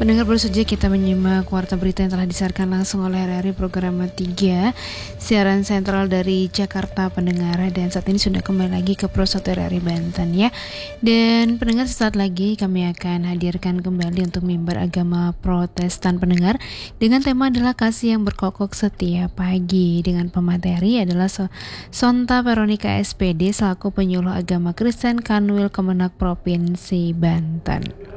Pendengar, baru saja kita menyimak warta berita yang telah disiarkan langsung oleh RRI Program 3 siaran sentral dari Jakarta, pendengar. Dan saat ini sudah kembali lagi ke Pro 1 RRI Banten ya. Dan pendengar, sesaat lagi kami akan hadirkan kembali untuk mimbar agama Protestan, pendengar, dengan tema adalah kasih yang berkokok setiap pagi. Dengan pemateri adalah Sonta Veronica SPD selaku penyuluh agama Kristen Kanwil Kemenak Provinsi Banten.